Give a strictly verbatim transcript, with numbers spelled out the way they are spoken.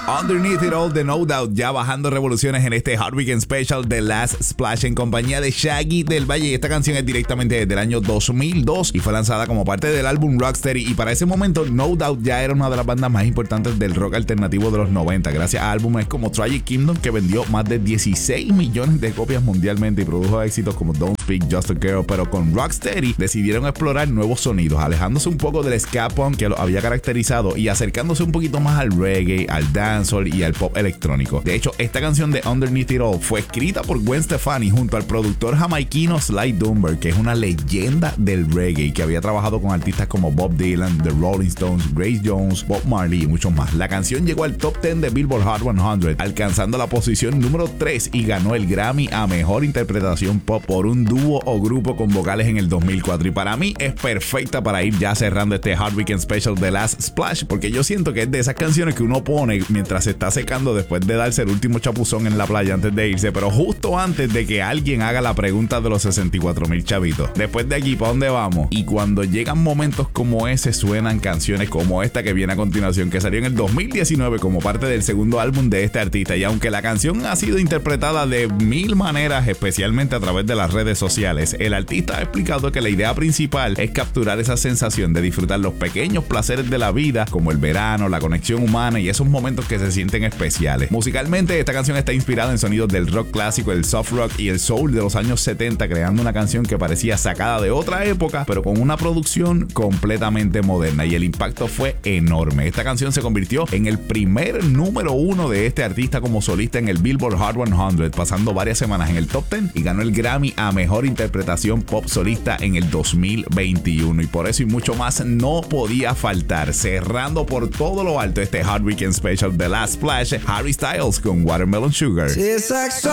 Underneath It All de No Doubt, ya bajando revoluciones en este Hot Weekend Special de Last Splash en compañía de Shaggy del Valle. Esta canción es directamente desde el año dos mil dos y fue lanzada como parte del álbum Rocksteady, y para ese momento No Doubt ya era una de las bandas más importantes del rock alternativo de los noventa, gracias a álbumes como Tragic Kingdom, que vendió más de dieciséis millones de copias mundialmente y produjo éxitos como Don't Speak, Just a Girl. Pero con Rocksteady decidieron explorar nuevos sonidos, alejándose un poco del ska punk que lo había caracterizado y acercándose un poquito más al reggae, al dancehall y al pop electrónico. De hecho, esta canción de Underneath It All fue escrita por Gwen Stefani junto al productor jamaiquino Sly Dunbar, que es una leyenda del reggae que había trabajado con artistas como Bob Dylan, The Rolling Stones, Grace Jones, Bob Marley y muchos más. La canción llegó al top diez de Billboard Hot cien, alcanzando la posición número tres, y ganó el Grammy a Mejor Interpretación Pop por un dúo o grupo con vocales en el dos mil cuatro. Y para mí es perfecta para ir ya cerrando este Hot Weekend Special de Last Splash, porque yo siento que es de esas canciones que uno pone mientras se está secando después de darse el último chapuzón en la playa antes de irse, pero justo antes de que alguien haga la pregunta de los sesenta y cuatro mil chavitos. Después de aquí, ¿para dónde vamos? Y cuando llegan momentos como ese, suenan canciones como esta que viene a continuación, que salió en el dos mil diecinueve como parte del segundo álbum de este artista. Y aunque la canción ha sido interpretada de mil maneras, especialmente a través de las redes sociales, el artista ha explicado que la idea principal es capturar esa sensación de disfrutar los pequeños placeres de la vida, como el verano, la conexión humana y esos momentos que se sienten especiales. Musicalmente, esta canción está inspirada en sonidos del rock clásico, el soft rock y el soul de los años setenta, creando una canción que parecía sacada de otra época, pero con una producción completamente moderna, y el impacto fue enorme. Esta canción se convirtió en el primer número uno de este artista como solista en el Billboard Hot cien, pasando varias semanas en el top diez, y ganó el Grammy a Mejor Interpretación Pop Solista en el dos mil veintiuno. Y por eso y mucho más no podía faltar, cerrando por todo lo alto este Hot Weekend Special de Last Splash, Harry Styles con Watermelon Sugar.